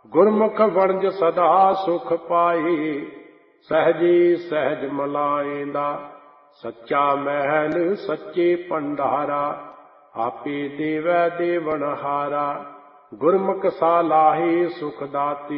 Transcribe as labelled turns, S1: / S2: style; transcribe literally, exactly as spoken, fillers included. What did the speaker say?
S1: ਗੁਰਮੁਖ ਵਣਜ ਸਦਾ ਸੁਖ ਪਾਈ, ਸਹਿਜੀ ਸਹਿਜ ਮਲਾਏਂਦਾ। ਸੱਚਾ ਮਹਿਲ ਸੱਚੇ ਭੰਡਾਰਾ, ਆਪੇ ਦੇਵੈ ਦੇਵਨਹਾਰਾ। ਗੁਰਮੁਖ ਸਾਲਾਹੀ ਸੁਖ ਦਾਤੇ,